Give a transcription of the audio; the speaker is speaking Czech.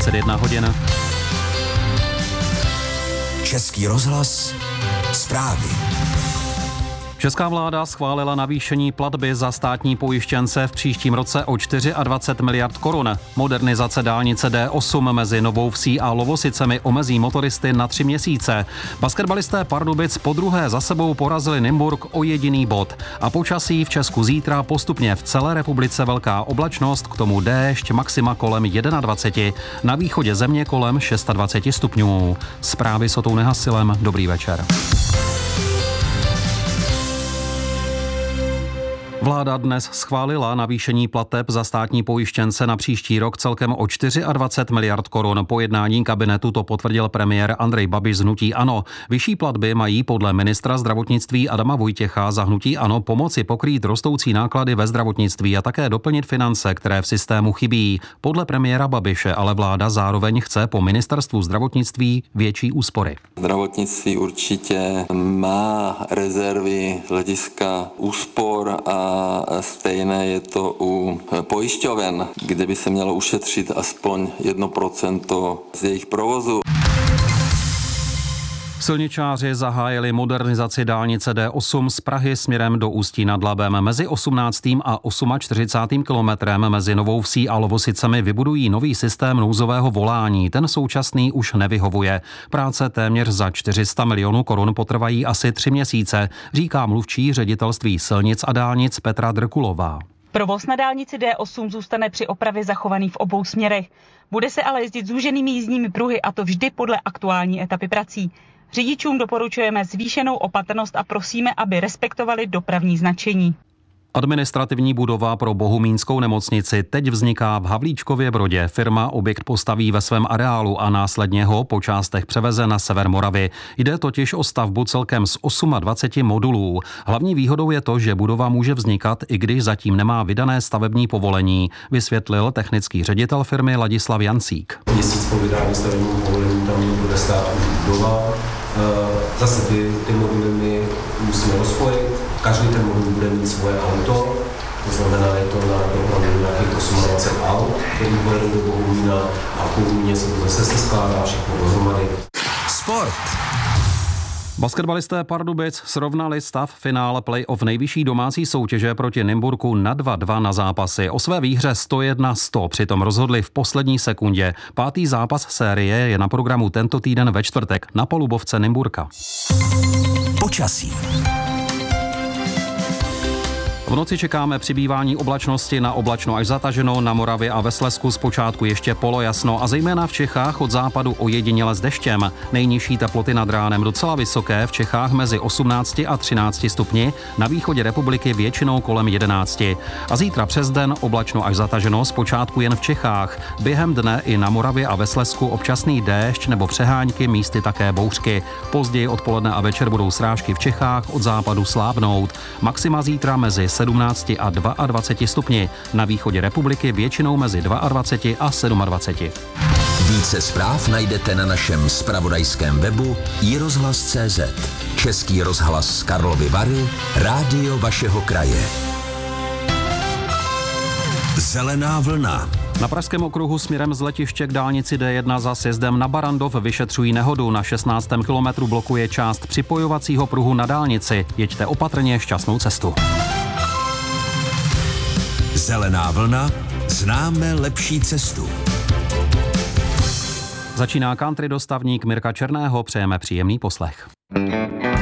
21 hodin. Český rozhlas, zprávy. Česká vláda schválila navýšení platby za státní pojištěnce v příštím roce o 24 miliard korun. Modernizace dálnice D8 mezi Novou Vsí a Lovosicemi omezí motoristy na 3 měsíce. Basketbalisté Pardubic podruhé za sebou porazili Nymburk o jediný bod. A počasí v Česku zítra postupně v celé republice velká oblačnost, k tomu déšť, maxima kolem 21, na východě země kolem 26 stupňů. Zprávy s Otou Nehasilem, dobrý večer. Vláda dnes schválila navýšení plateb za státní pojištěnce na příští rok celkem o 24 miliard korun. Po jednání kabinetu to potvrdil premiér Andrej Babiš z hnutí ANO. Vyšší platby mají podle ministra zdravotnictví Adama Vojtěcha za hnutí ANO pomoci pokrýt rostoucí náklady ve zdravotnictví a také doplnit finance, které v systému chybí. Podle premiéra Babiše ale vláda zároveň chce po ministerstvu zdravotnictví větší úspory. Zdravotnictví určitě má rezervy z hlediska úspor a stejné je to u pojišťoven, kde by se mělo ušetřit aspoň 1% z jejich provozu. Silničáři zahájili modernizaci dálnice D8 z Prahy směrem do Ústí nad Labem. Mezi 18. a 48. kilometrem mezi Novou Vsí a Lovosicemi vybudují nový systém nouzového volání. Ten současný už nevyhovuje. Práce téměř za 400 milionů korun potrvají asi 3 měsíce, říká mluvčí ředitelství silnic a dálnic Petra Drkulová. Provoz na dálnici D8 zůstane při opravě zachovaný v obou směrech. Bude se ale jezdit zúženými jízdními pruhy, a to vždy podle aktuální etapy prací. Řidičům doporučujeme zvýšenou opatrnost a prosíme, aby respektovali dopravní značení. Administrativní budova pro Bohumínskou nemocnici teď vzniká v Havlíčkově Brodě. Firma objekt postaví ve svém areálu a následně ho po částech převeze na sever Moravy. Jde totiž o stavbu celkem z 28 modulů. Hlavní výhodou je to, že budova může vznikat, i když zatím nemá vydané stavební povolení, vysvětlil technický ředitel firmy Ladislav Jancík. Měsíc po vydání stavebního povolení tam bude stát už budova. Zase ty moduly my musíme rozpojit. Každý ten modul bude mít svoje auto, to znamená, je to na dopravu nějakých 28 aut, který pojedou do Bohumína a v Bohumíně se to zase skládá všechno dohromady. Sport. Basketbalisté Pardubic srovnali stav finále play-off nejvyšší domácí soutěže proti Nymburku na 2-2 na zápasy. O své výhře 101-100 přitom rozhodli v poslední sekundě. 5. zápas série je na programu tento týden ve čtvrtek na palubovce Nymburka. Počasí. V noci čekáme přibývání oblačnosti, na oblačno až zataženo, na Moravě a ve Slezsku zpočátku ještě polojasno a zejména v Čechách od západu ojediněle s deštěm. Nejnižší teploty nad ránem docela vysoké, v Čechách mezi 18 a 13 stupni, na východě republiky většinou kolem 11. A zítra přes den oblačno až zataženo, zpočátku jen v Čechách. Během dne i na Moravě a ve Slezsku občasný déšť nebo přehánky, místy také bouřky. Později odpoledne a večer budou srážky v Čechách, od západu slábnout. Maxima zítra mezi 17 a 22 stupni. Na východě republiky většinou mezi 22 a 27. Více zpráv najdete na našem zpravodajském webu iRozhlas.cz. Český rozhlas Karlovy Vary, rádio vašeho kraje. Zelená vlna. Na Pražském okruhu směrem z letiště k dálnici D1 za sjezdem na Barandov vyšetřují nehodu. Na 16. kilometru blokuje část připojovacího pruhu na dálnici. Jeďte opatrně, šťastnou cestu. Zelená vlna, známe lepší cestu. Začíná country dostavník Mirka Černého, přejeme příjemný poslech.